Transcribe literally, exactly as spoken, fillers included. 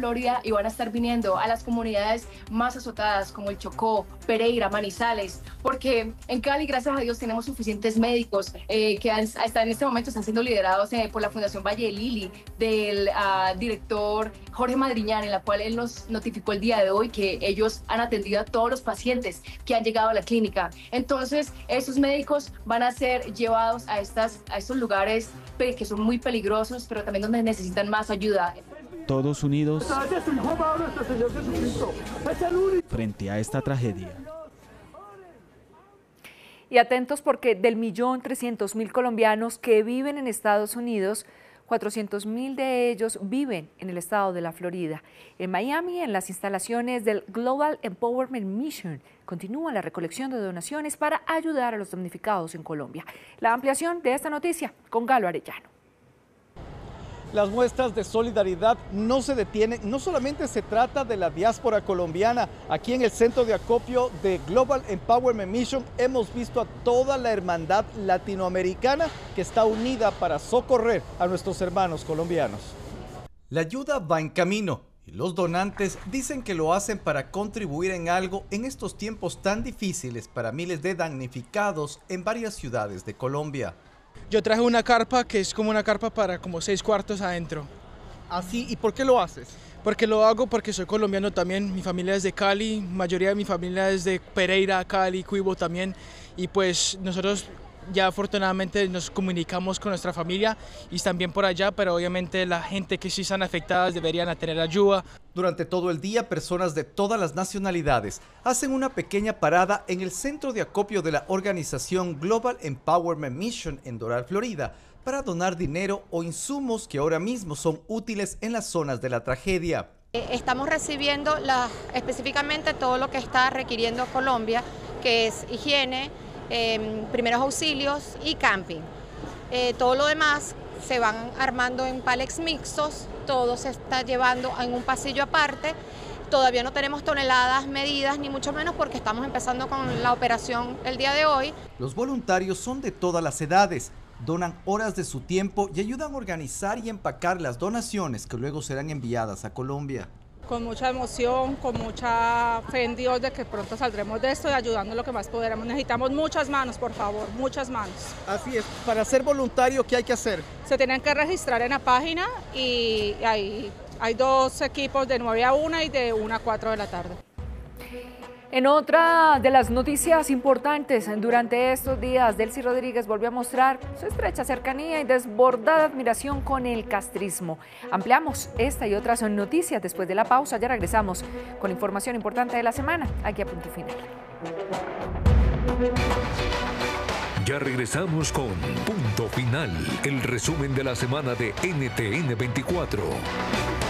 Florida y van a estar viniendo a las comunidades más azotadas como el Chocó, Pereira, Manizales, porque en Cali, gracias a Dios, tenemos suficientes médicos eh, que han, hasta en este momento están siendo liderados eh, por la Fundación Valle de Lili, del uh, director Jorge Madriñán, en la cual él nos notificó el día de hoy que ellos han atendido a todos los pacientes que han llegado a la clínica. Entonces, esos médicos van a ser llevados a, estas, a estos lugares que son muy peligrosos, pero también donde necesitan más ayuda. Todos unidos frente a esta tragedia. Y atentos porque del millón trescientos mil colombianos que viven en Estados Unidos, cuatrocientos mil de ellos viven en el estado de la Florida. En Miami, en las instalaciones del Global Empowerment Mission, continúa la recolección de donaciones para ayudar a los damnificados en Colombia. La ampliación de esta noticia con Galo Arellano. Las muestras de solidaridad no se detienen, no solamente se trata de la diáspora colombiana. Aquí en el centro de acopio de Global Empowerment Mission hemos visto a toda la hermandad latinoamericana que está unida para socorrer a nuestros hermanos colombianos. La ayuda va en camino y los donantes dicen que lo hacen para contribuir en algo en estos tiempos tan difíciles para miles de damnificados en varias ciudades de Colombia. Yo traje una carpa que es como una carpa para como seis cuartos adentro. ¿Así? ¿Y por qué lo haces? Porque lo hago porque soy colombiano también, mi familia es de Cali, mayoría de mi familia es de Pereira, Cali, Cuibo también, y pues nosotros ya afortunadamente nos comunicamos con nuestra familia y están bien por allá, pero obviamente la gente que sí están afectadas deberían tener ayuda. Durante todo el día, personas de todas las nacionalidades hacen una pequeña parada en el centro de acopio de la organización Global Empowerment Mission en Doral, Florida, para donar dinero o insumos que ahora mismo son útiles en las zonas de la tragedia. Estamos recibiendo la, específicamente todo lo que está requiriendo Colombia, que es higiene, eh, primeros auxilios y camping. Eh, todo lo demás se van armando en pallets mixtos, todo se está llevando en un pasillo aparte. Todavía no tenemos toneladas medidas, ni mucho menos porque estamos empezando con la operación el día de hoy. Los voluntarios son de todas las edades, donan horas de su tiempo y ayudan a organizar y empacar las donaciones que luego serán enviadas a Colombia. Con mucha emoción, con mucha fe en Dios de que pronto saldremos de esto y ayudando lo que más podamos. Necesitamos muchas manos, por favor, muchas manos. Así es. Para ser voluntario, ¿qué hay que hacer? Se tienen que registrar en la página y hay, hay dos equipos de nueve a una y de una a cuatro de la tarde. En otra de las noticias importantes durante estos días, Delcy Rodríguez volvió a mostrar su estrecha cercanía y desbordada admiración con el castrismo. Ampliamos esta y otras noticias después de la pausa. Ya regresamos con información importante de la semana, aquí a Punto Final. Ya regresamos con Punto Final, el resumen de la semana de N T N veinticuatro.